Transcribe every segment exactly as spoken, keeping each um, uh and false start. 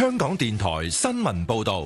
香港電台新聞報道。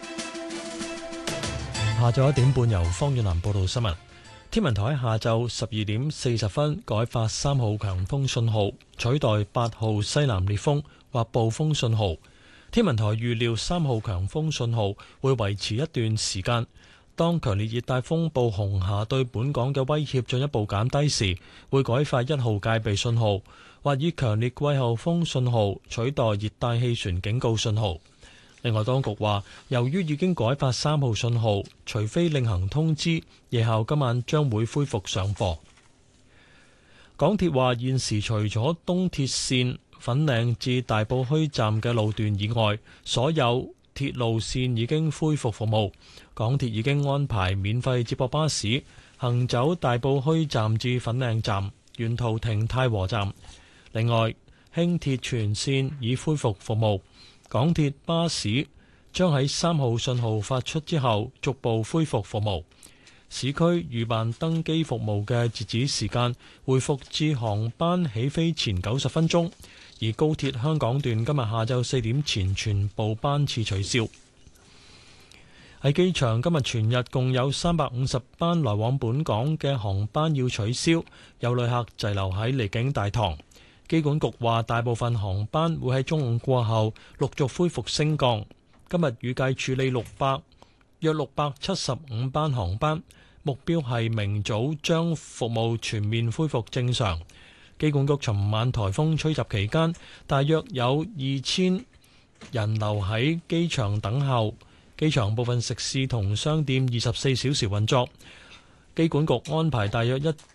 下晝一點半由方遠南報道新聞。天文台喺下晝十二點四十分改發三號強風信號，取代八號西南烈風或暴風信號。天文台預料三號強風信號會維持一段時間。當強烈熱帶風暴紅霞對本港嘅威脅進一步減低時，會改發一號戒備信號，或以強烈季候風信號取代熱帶氣旋警告信號。另外，當局話，由於已經改發三號信號，除非另行通知，夜校今晚將會恢復上課。港鐵話，現時除咗東鐵線粉嶺至大埔墟站嘅路段以外，所有鐵路線已經恢復服務。港鐵已經安排免費接駁巴士行走大埔墟站至粉嶺站，沿途停太和站。另外，輕鐵全線已恢復服務。港鐵巴士將喺三號信號發出之後逐步恢復服務。市區預辦登機服務嘅截止時間回復至航班起飛前九十分鐘，而高鐵香港段今日下晝四點前全部班次取消。喺機場今日全日共有三百五十班來往本港嘅航班要取消，有旅客滯留喺離境大堂。機管局話，大部分航班會喺中午過後陸續恢復升降。今日預計處理六百約六百七十五班航班，目標係明早將服務全面恢復正常。機管局尋晚颱風吹襲期間，大約有二千人留喺機場等候。機場部分食肆同商店二十四小時運作。機管局安排大約一